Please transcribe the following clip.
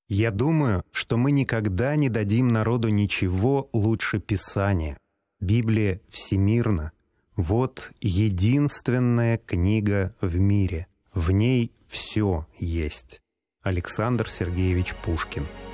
Я думаю, что мы никогда не дадим народу ничего лучше Писания. Библия всемирна. Вот единственная книга в мире. В ней все есть. Александр Сергеевич Пушкин.